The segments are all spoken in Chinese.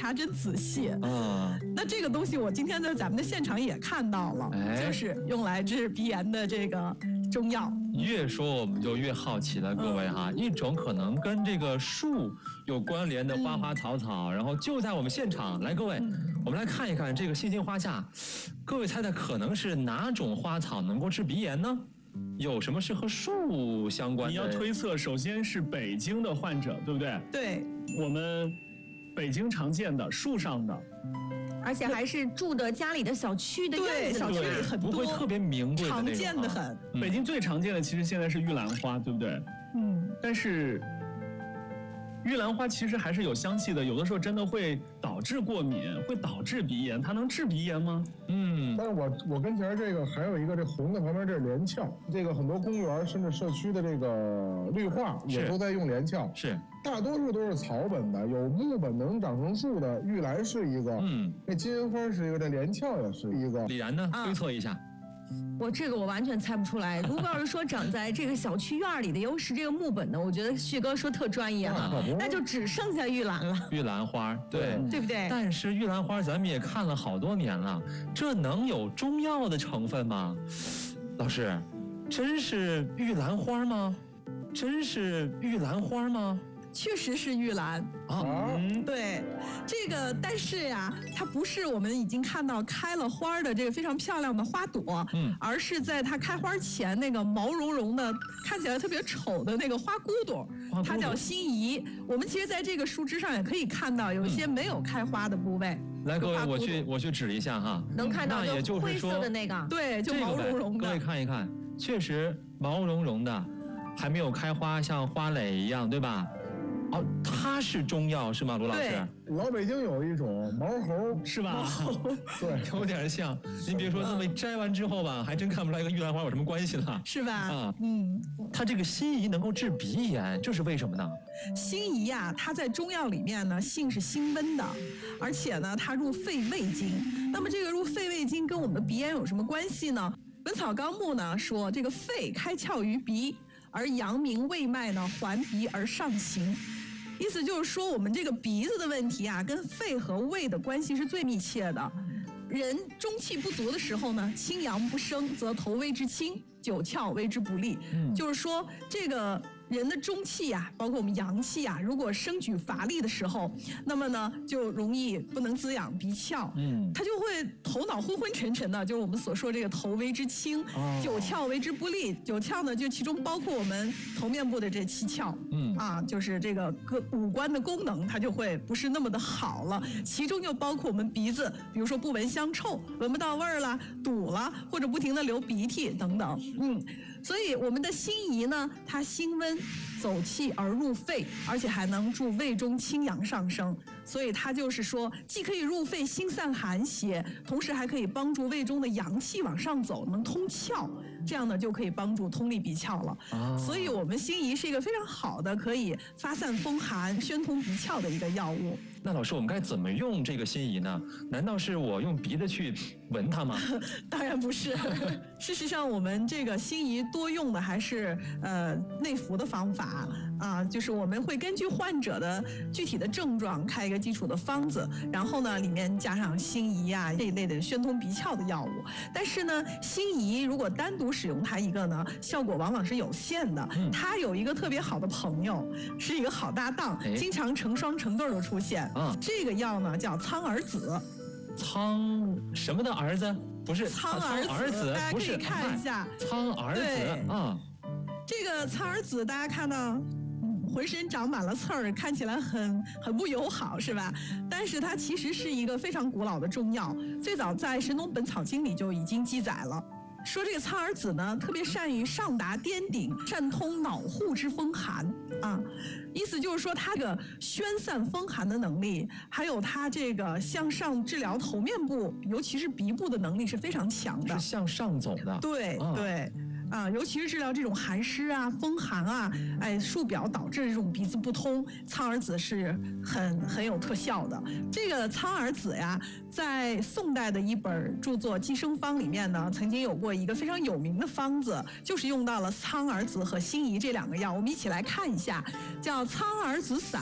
察真仔细。那这个东西我今天在咱们的现场也看到了，就是用来治鼻炎的这个中药。 越说我们就越好奇了，各位哈，一种可能跟这个树有关联的花花草草，然后就在我们现场。来，各位，我们来看一看这个星星花下，各位猜猜可能是哪种花草能够治鼻炎呢？有什么是和树相关的？ 你要推测，首先是北京的患者，对不对？ 对， 我们北京常见的树上的， 而且还是住的家里的小区的院子， 小区里很多， 不会特别名贵的常见的很。 北京最常见的其实现在是玉兰花，对不对？但是玉兰花其实还是有香气的，有的时候真的会导致过敏，会导致鼻炎。它能治鼻炎吗？ 但是我跟前这个还有一个这红的旁边这是连翘，这个很多公园甚至社区的这个绿化也都在用连翘， 是大多数都是草本的，有木本能长成树的，玉兰是一个，这金银花是一个，这连翘也是一个。 李然呢？推测一下。 我完全猜不出来。如果要是说长在这个小区院里的，又是这个木本的，我觉得旭哥说特专业了，那就只剩下玉兰了。 玉兰花，对不对？ 但是玉兰花咱们也看了好多年了，这能有中药的成分吗？老师，真是玉兰花吗？真是玉兰花吗？ 确实是玉兰对，这个但是呀，它不是我们已经看到开了花的这个非常漂亮的花朵，而是在它开花前那个毛茸茸的、看起来特别丑的那个花骨朵，它叫心仪。我们其实在这个树枝上也可以看到有一些没有开花的部位。 来，各位，我去指一下哈， 能看到也就是灰色的那个， 对，就毛茸茸的。 各位看一看，确实毛茸茸的，还没有开花，像花蕾一样，对吧？它是中药是吗，卢老师？ 老北京有一种毛猴， 是吧？ 对， 有点像。您别说，这么摘完之后吧，还真看不出来跟玉兰花有什么关系了， 是吧？ 它这个辛夷能够治鼻炎，这是为什么呢？ 辛夷呀，它在中药里面呢，性是辛温的，而且呢，它入肺胃经。那么这个入肺胃经跟我们的鼻炎有什么关系呢？《本草纲目》呢说，这个肺开窍于鼻，而阳明胃脉呢环鼻而上行。意思就是说，我们这个鼻子的问题啊，跟肺和胃的关系是最密切的。人中气不足的时候呢，清阳不升，则头为之轻，九窍为之不利。就是说，这个人的中气啊，包括我们阳气啊，如果升举乏力的时候，那么呢，就容易不能滋养鼻窍，他就会头脑昏昏沉沉的，就是我们所说这个头为之轻，九窍为之不利。九窍呢，就其中包括我们头面部的这七窍，就是这个各五官的功能，它就会不是那么的好了。其中又包括我们鼻子，比如说不闻香臭，闻不到味儿了，堵了，或者不停的流鼻涕等等，所以我们的辛夷呢，它辛温走气而入肺，而且还能助胃中清阳上升，所以它就是说，既可以入肺辛散寒邪，同时还可以帮助胃中的阳气往上走，能通窍，这样呢就可以帮助通利鼻窍了。所以我们辛夷是一个非常好的可以发散风寒、宣通鼻窍的一个药物。 那老师，我们该怎么用这个辛夷呢？难道是我用鼻子去闻它吗？ 当然不是。事实上，我们这个辛夷多用的还是内服的方法啊，就是我们会根据患者的具体的症状开一个基础的方子，然后呢里面加上辛夷啊这一类的宣通鼻窍的药物。但是呢，辛夷如果单独使用它一个呢，效果往往是有限的。它有一个特别好的朋友，是一个好搭档，经常成双成对的出现。这个药呢叫苍耳子。 苍什么的儿子？不是苍耳子，大家可以看一下。 苍耳子这个苍耳子大家看到浑身长满了刺儿，看起来很不友好，是吧？但是它其实是一个非常古老的中药，最早在《神农本草经》里就已经记载了。说这个苍耳子呢，特别善于上达颠顶，善通脑户之风寒啊。意思就是说，它这个宣散风寒的能力，还有它这个向上治疗头面部，尤其是鼻部的能力是非常强的。 是向上走的。 对对。尤其是治疗这种寒湿啊、风寒啊，数表导致这种鼻子不通，苍耳子是很有特效的。这个苍耳子呀，在宋代的一本著作《寄生方》里面呢，曾经有过一个非常有名的方子，就是用到了苍耳子和辛夷这两个药。我们一起来看一下，叫苍耳子散。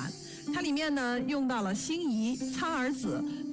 它里面呢用到了辛夷、苍耳子。